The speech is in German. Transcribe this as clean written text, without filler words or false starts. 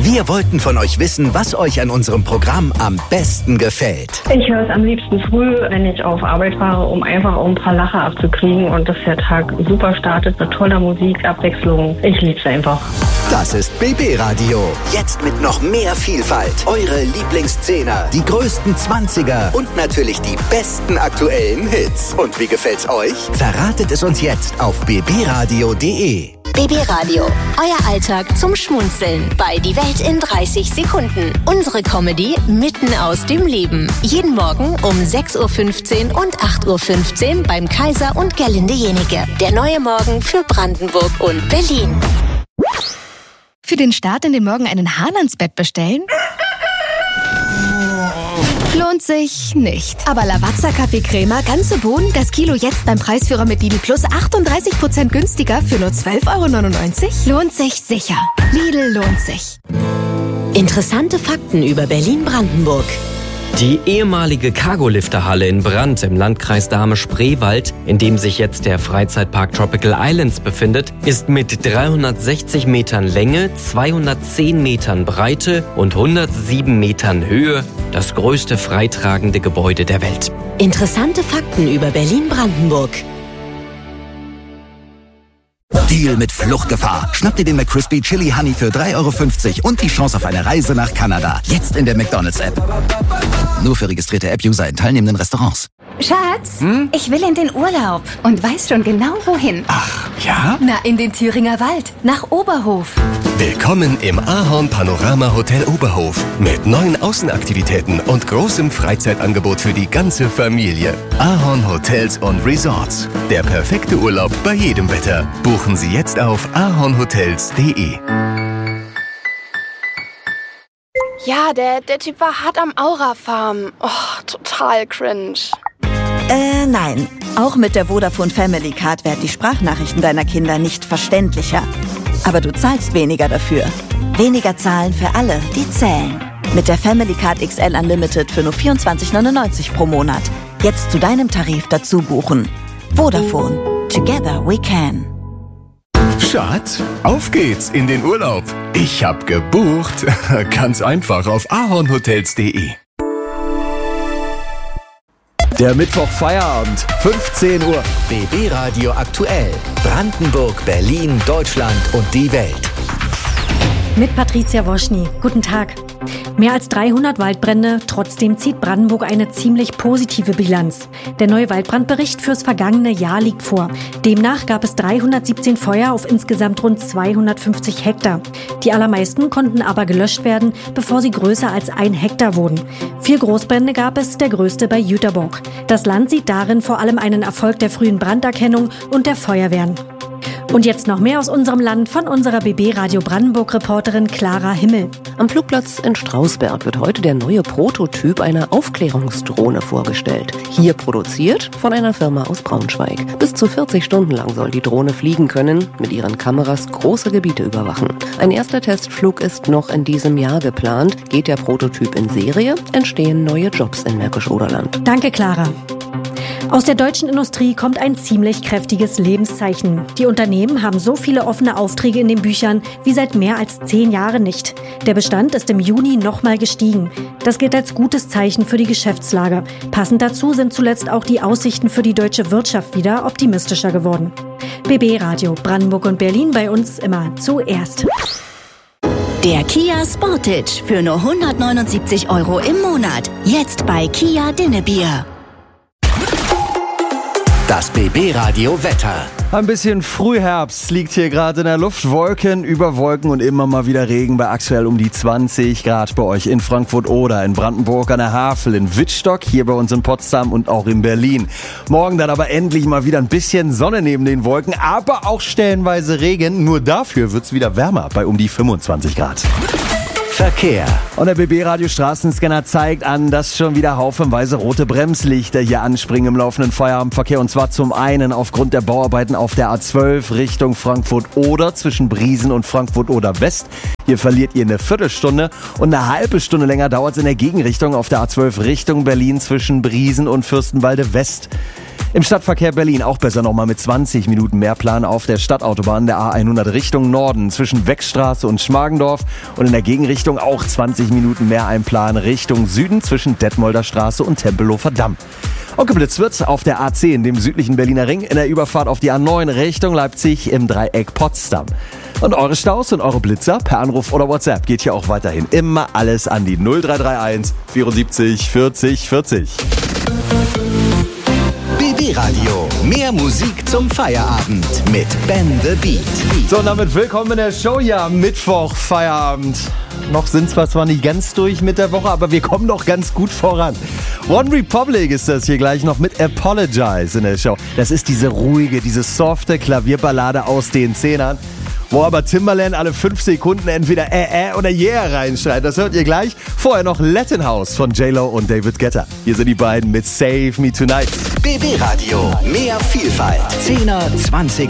Wir wollten von euch wissen, was euch an unserem Programm am besten gefällt. Ich höre es am liebsten früh, wenn ich auf Arbeit fahre, um einfach auch ein paar Lacher abzukriegen und dass der Tag super startet mit toller Musik, Abwechslung. Ich liebe es einfach. Das ist BB Radio. Jetzt mit noch mehr Vielfalt. Eure Lieblingsszehner, die größten 20er und natürlich die besten aktuellen Hits. Und wie gefällt's euch? Verratet es uns jetzt auf bbradio.de. BB Radio, euer Alltag zum Schmunzeln bei Die Welt in 30 Sekunden. Unsere Comedy mitten aus dem Leben. Jeden Morgen um 6.15 Uhr und 8.15 Uhr beim Kaiser und Gerlinde Jenike. Der neue Morgen für Brandenburg und Berlin. Für den Start in den Morgen einen Hahn ans Bett bestellen? Lohnt sich nicht. Aber Lavazza Kaffeecrema, ganze Bohnen, das Kilo jetzt beim Preisführer mit Lidl Plus 38% günstiger für nur 12,99 €? Lohnt sich sicher. Lidl lohnt sich. Interessante Fakten über Berlin-Brandenburg. Die ehemalige Cargolifterhalle in Brand im Landkreis Dahme-Spreewald, in dem sich jetzt der Freizeitpark Tropical Islands befindet, ist mit 360 Metern Länge, 210 Metern Breite und 107 Metern Höhe das größte freitragende Gebäude der Welt. Interessante Fakten über Berlin-Brandenburg. Deal mit Fluchtgefahr. Schnapp dir den McCrispy Chili Honey für 3,50 € und die Chance auf eine Reise nach Kanada. Jetzt in der McDonald's-App. Nur für registrierte App-User in teilnehmenden Restaurants. Schatz, ich will in den Urlaub und weiß schon genau wohin. Ach, ja? Na, in den Thüringer Wald, nach Oberhof. Willkommen im Ahorn Panorama Hotel Oberhof mit neuen Außenaktivitäten und großem Freizeitangebot für die ganze Familie. Ahorn Hotels und Resorts. Der perfekte Urlaub bei jedem Wetter. Buchen Sie jetzt auf ahornhotels.de. Ja, der Typ war hart am Aura-Farm. Oh, total cringe. Nein. Auch mit der Vodafone Family Card werden die Sprachnachrichten deiner Kinder nicht verständlicher. Aber du zahlst weniger dafür. Weniger zahlen für alle, die zählen. Mit der Family Card XL Unlimited für nur 24,99 € pro Monat. Jetzt zu deinem Tarif dazu buchen. Vodafone. Together we can. Schatz, auf geht's in den Urlaub. Ich hab gebucht. Ganz einfach auf ahornhotels.de. Der Mittwoch Feierabend, 15 Uhr. BB Radio aktuell. Brandenburg, Berlin, Deutschland und die Welt. Mit Patricia Woschny. Guten Tag. Mehr als 300 Waldbrände, trotzdem zieht Brandenburg eine ziemlich positive Bilanz. Der neue Waldbrandbericht fürs vergangene Jahr liegt vor. Demnach gab es 317 Feuer auf insgesamt rund 250 Hektar. Die allermeisten konnten aber gelöscht werden, bevor sie größer als 1 Hektar wurden. 4 Großbrände gab es, der größte bei Jüterborg. Das Land sieht darin vor allem einen Erfolg der frühen Branderkennung und der Feuerwehren. Und jetzt noch mehr aus unserem Land von unserer BB Radio Brandenburg-Reporterin Clara Himmel. Am Flugplatz in Strausberg wird heute der neue Prototyp einer Aufklärungsdrohne vorgestellt. Hier produziert von einer Firma aus Braunschweig. Bis zu 40 Stunden lang soll die Drohne fliegen können, mit ihren Kameras große Gebiete überwachen. Ein erster Testflug ist noch in diesem Jahr geplant. Geht der Prototyp in Serie, entstehen neue Jobs in Märkisch-Oderland. Danke, Clara. Aus der deutschen Industrie kommt ein ziemlich kräftiges Lebenszeichen. Die Unternehmen haben so viele offene Aufträge in den Büchern wie seit mehr als 10 Jahren nicht. Der Bestand ist im Juni nochmal gestiegen. Das gilt als gutes Zeichen für die Geschäftslage. Passend dazu sind zuletzt auch die Aussichten für die deutsche Wirtschaft wieder optimistischer geworden. BB Radio Brandenburg und Berlin, bei uns immer zuerst. Der Kia Sportage für nur 179 € im Monat. Jetzt bei Kia Dinnebier. Das BB-Radio Wetter. Ein bisschen Frühherbst liegt hier gerade in der Luft. Wolken über Wolken und immer mal wieder Regen bei aktuell um die 20 Grad bei euch in Frankfurt oder in Brandenburg an der Havel, in Wittstock, hier bei uns in Potsdam und auch in Berlin. Morgen dann aber endlich mal wieder ein bisschen Sonne neben den Wolken, aber auch stellenweise Regen. Nur dafür wird's wieder wärmer bei um die 25 Grad. Verkehr. Und der BB-Radio Straßenscanner zeigt an, dass schon wieder haufenweise rote Bremslichter hier anspringen im laufenden Feierabendverkehr. Und zwar zum einen aufgrund der Bauarbeiten auf der A12 Richtung Frankfurt-Oder zwischen Briesen und Frankfurt-Oder West. Hier verliert ihr eine Viertelstunde und eine halbe Stunde länger dauert es in der Gegenrichtung auf der A12 Richtung Berlin zwischen Briesen und Fürstenwalde West. Im Stadtverkehr Berlin auch besser nochmal mit 20 Minuten mehr Plan auf der Stadtautobahn der A100 Richtung Norden zwischen Weckstraße und Schmargendorf und in der Gegenrichtung auch 20 Minuten mehr einplanen Richtung Süden zwischen Detmolder Straße und Tempelhofer Damm. Und geblitzt wird auf der A10, dem südlichen Berliner Ring, in der Überfahrt auf die A9 Richtung Leipzig im Dreieck Potsdam. Und eure Staus und eure Blitzer per Anruf oder WhatsApp geht hier auch weiterhin immer alles an die 0331 74 40 40. BB Radio. Mehr Musik zum Feierabend mit Ben the Beat. So, und damit willkommen in der Show. Ja, Mittwoch, Feierabend. Noch sind wir zwar nicht ganz durch mit der Woche, aber wir kommen doch ganz gut voran. One Republic ist das hier gleich noch mit Apologize in der Show. Das ist diese ruhige, diese softe Klavierballade aus den 10ern, wo aber Timbaland alle 5 Sekunden entweder oder yeah reinschreit. Das hört ihr gleich. Vorher noch Latin House von J-Lo und David Guetta. Hier sind die beiden mit Save Me Tonight. BB Radio. Mehr Vielfalt. 10er, 20er.